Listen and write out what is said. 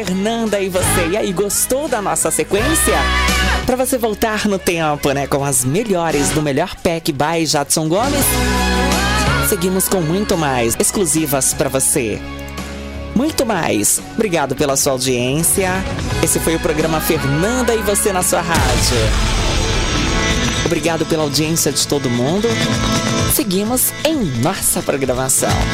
Fernanda e você. E aí, gostou da nossa sequência? Para você voltar no tempo, né? Com as melhores do Melhor Pack by Jadson Gomes. Seguimos com muito mais exclusivas para você. Muito mais. Obrigado pela sua audiência. Esse foi o programa Fernanda e você na sua rádio. Obrigado pela audiência de todo mundo. Seguimos em nossa programação.